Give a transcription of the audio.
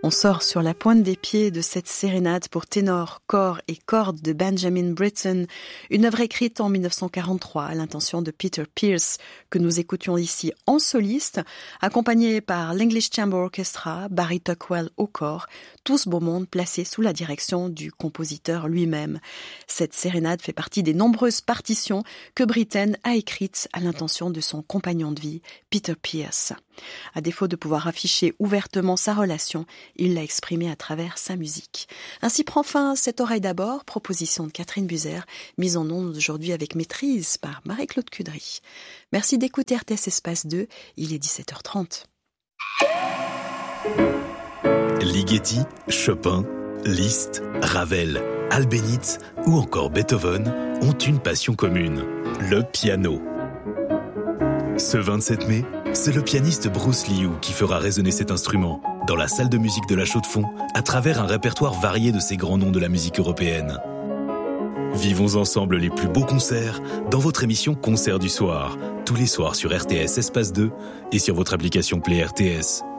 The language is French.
On sort sur la pointe des pieds de cette sérénade pour ténor, cor et cordes de Benjamin Britten, une œuvre écrite en 1943 à l'intention de Peter Pierce, que nous écoutions ici en soliste, accompagné par l'English Chamber Orchestra, Barry Tuckwell au cor, tout ce beau monde placé sous la direction du compositeur lui-même. Cette sérénade fait partie des nombreuses partitions que Britten a écrites à l'intention de son compagnon de vie, Peter Pierce. À défaut de pouvoir afficher ouvertement sa relation, il l'a exprimée à travers sa musique. Ainsi prend fin Cette oreille d'abord, proposition de Catherine Buzer, mise en ondes aujourd'hui avec maîtrise par Marie-Claude Cudry. Merci d'écouter RTS Espace 2, il est 17h30. Ligeti, Chopin, Liszt, Ravel, Albéniz ou encore Beethoven ont une passion commune, le piano. Ce 27 mai, c'est le pianiste Bruce Liu qui fera résonner cet instrument dans la salle de musique de la Chaux-de-Fonds à travers un répertoire varié de ces grands noms de la musique européenne. Vivons ensemble les plus beaux concerts dans votre émission Concert du soir, tous les soirs sur RTS Espace 2 et sur votre application Play RTS.